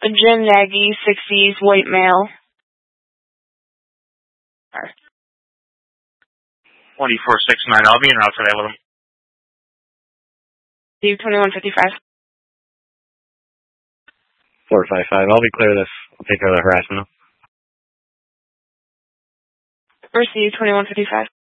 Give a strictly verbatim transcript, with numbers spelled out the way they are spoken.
Jim Nagy, sixties, white male. twenty-four sixty-nine, I'll be in route today with him. Steve, twenty-one fifty-five. four five five, I'll be clear this. I'll take care of the harassment. Receive, twenty-one fifty-five.